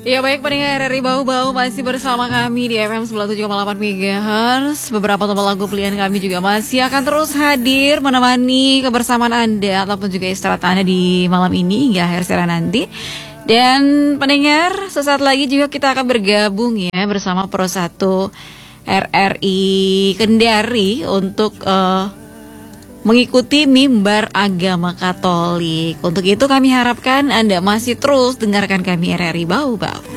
Ya baik pendengar RRI Bau-Bau masih bersama kami di FM 97,8 MHz. Beberapa tombol lagu pilihan kami juga masih akan terus hadir menemani kebersamaan Anda ataupun juga istirahat Anda di malam ini hingga akhir siaran nanti. Dan pendengar, sesaat lagi juga kita akan bergabung ya bersama Pro 1 RRI Kendari untuk mengikuti mimbar agama Katolik. Untuk itu kami harapkan Anda masih terus dengarkan kami RRI Bau-Bau.